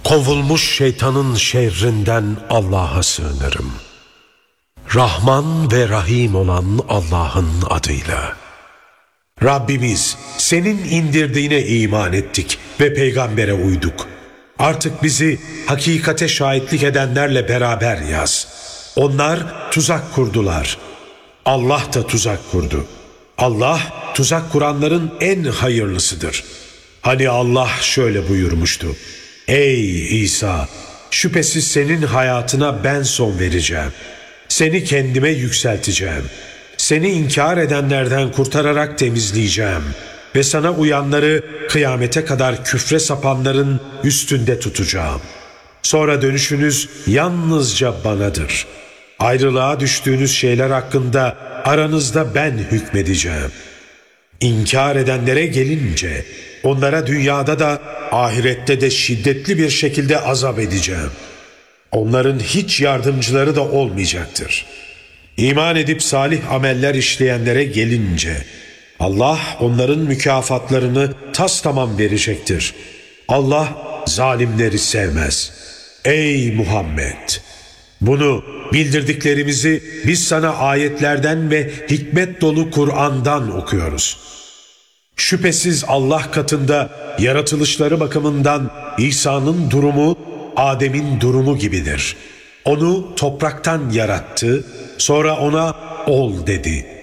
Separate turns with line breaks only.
Kovulmuş şeytanın şerrinden Allah'a sığınırım. Rahman ve Rahim olan Allah'ın adıyla. Rabbimiz, senin indirdiğine iman ettik ve peygambere uyduk. Artık bizi hakikate şahitlik edenlerle beraber yaz. Onlar tuzak kurdular. Allah da tuzak kurdu. Allah tuzak kuranların en hayırlısıdır. Hani Allah şöyle buyurmuştu: Ey İsa! Şüphesiz senin hayatına ben son vereceğim. Seni kendime yükselteceğim. Seni inkar edenlerden kurtararak temizleyeceğim. Ve sana uyanları kıyamete kadar küfre sapanların üstünde tutacağım. Sonra dönüşünüz yalnızca banadır. Ayrılığa düştüğünüz şeyler hakkında aranızda ben hükmedeceğim. İnkar edenlere gelince onlara dünyada da ahirette de şiddetli bir şekilde azap edeceğim. Onların hiç yardımcıları da olmayacaktır. İman edip salih ameller işleyenlere gelince Allah onların mükafatlarını tastamam verecektir. Allah zalimleri sevmez. Ey Muhammed! Bunu bildirdiklerimizi biz sana ayetlerden ve hikmet dolu Kur'an'dan okuyoruz. Şüphesiz Allah katında yaratılışları bakımından İsa'nın durumu Adem'in durumu gibidir. Onu topraktan yarattı, sonra ona ol dedi.